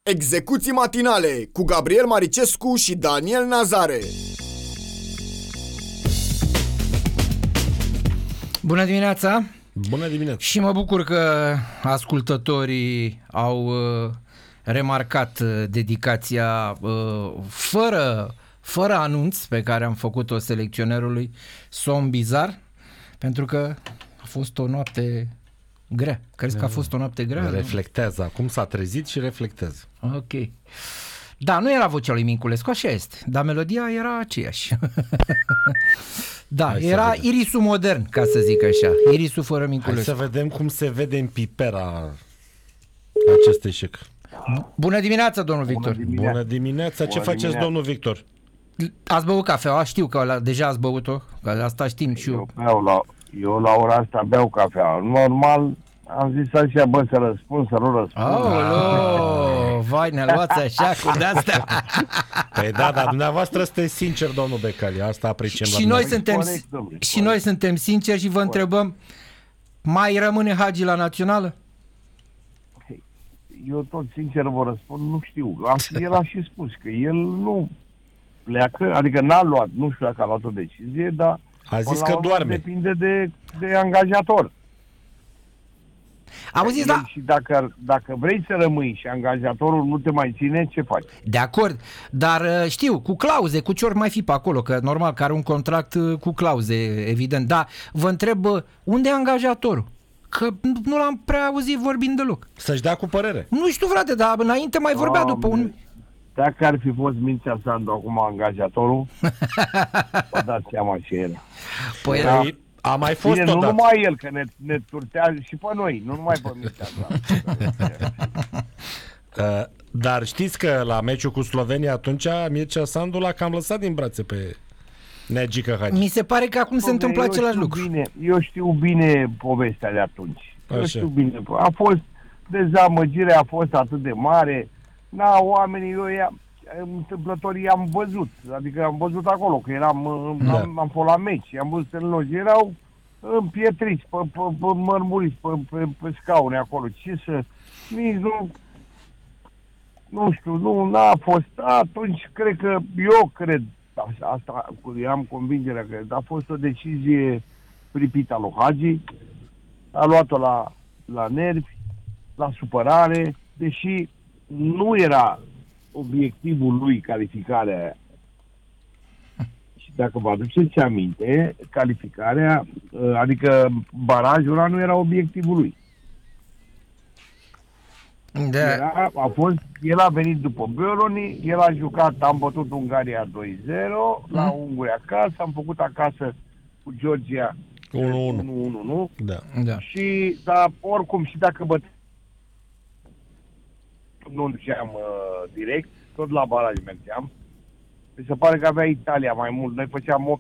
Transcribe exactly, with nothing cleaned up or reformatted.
Execuții matinale cu Gabriel Maricescu și Daniel Nazare. Bună dimineața! Bună dimineața! Și mă bucur că ascultătorii au uh, remarcat uh, dedicația uh, fără, fără anunț pe care am făcut-o selecționerului Somn Bizar, pentru că a fost o noapte grea. Crezi că a fost o noapte grea? Reflectează. Acum s-a trezit și reflectează. Ok. Da, nu era vocea lui Minculescu, așa este. Dar melodia era aceeași. Da, Hai era irisul modern, ca să zic așa. Irisul fără Minculescu. Hai să vedem cum se vede în pipera acest eșec. Bună dimineața, domnul Victor. Bună dimineața. Bună dimineața. Ce Bună faceți, dimineața. domnul Victor? Ați băut cafea? Știu că la, deja ați băut-o, că asta știm și eu. Eu, beau la, eu la ora asta beau cafea. Normal, am zis așa, bă, să răspund, să nu răspund. Aoleo, vai, ne luați așa cu de-astea. Păi da, dar dumneavoastră sunteți sincer, domnul Becali. Asta apreciem la Și noi dumneavoastră. suntem, Corect, domnule, și corect. noi suntem sinceri și vă întrebăm, mai rămâne Hagi la Națională? Eu tot sincer vă răspund, nu știu. Am, el a și spus că el nu pleacă, adică n-a luat, nu știu dacă a luat o decizie, dar A zis până la că urmă doarme. depinde de, de angajator. Auziți, El da, Și dacă, dacă vrei să rămâi și angajatorul nu te mai ține, ce faci? de acord, dar uh, știu, cu clauze, cu ce ori mai fi pe acolo, că normal că are un contract uh, cu clauze, evident, dar vă întreb, uh, unde e angajatorul? Că nu- nu l-am prea auzit vorbind deloc. Să-și dea cu părere. Nu știu, frate, dar înainte mai vorbea Doamne, după un... Dacă ar fi fost Mințea Sandu acum angajatorul, vă dați seama ce era. Păi, Da. Păi, a mai fost Bine, nu odată. numai el, că ne, ne turtează și pe noi, nu numai pe Mințea Sandu. Uh, dar știți că la meciul cu Slovenia atunci Mircea Sandu l-a cam lăsat din brațe pe Neagică Hagi. mi se pare că acum se Dom'le, întâmplă eu același știu lucru. Bine, eu știu bine povestea de atunci. Eu Așa. știu bine. A fost, dezamăgirea a fost atât de mare. Na, oamenii, eu i-am, întâmplător i-am văzut. Adică am văzut acolo, că eram, Da. am, am fost la meci. I-am văzut în loji. Erau împietriți, pe, pe, pe mărmuriți, pe, pe, pe scaune acolo. Ce să... Nici nu... Nu știu, nu n-a fost. Atunci, cred că, eu cred, asta, eu am convingerea că a fost o decizie pripită a lui Hagi, a luat-o la, la nervi, la supărare, deși nu era obiectivul lui calificarea aia. Și dacă vă aduceți aminte, calificarea, adică barajul ăla nu era obiectivul lui. Da. Era, a fost, el a venit după Böloni, el a jucat, am bătut Ungaria doi zero, la Unguria acasă, am făcut acasă cu Georgia unu unu. unu unu, nu? Da. Da. Și, dar oricum, și dacă băt nu duceam uh, direct, tot la baraj mergeam. Mi se pare că avea Italia mai mult. Noi făceam opt